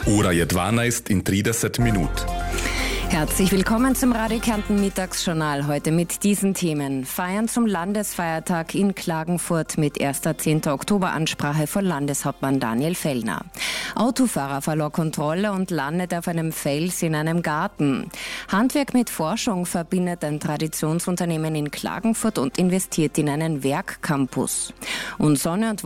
Ora je 12 in 30 minut. Herzlich willkommen zum Radio Kärnten Mittagsjournal. Heute mit diesen Themen. Feiern zum Landesfeiertag in Klagenfurt mit erster 10. Oktober-Ansprache von Landeshauptmann Daniel Fellner. Autofahrer verlor Kontrolle und landet auf einem Fels in einem Garten. Handwerk mit Forschung verbindet ein Traditionsunternehmen in Klagenfurt und investiert in einen Werkcampus. Und Sonne und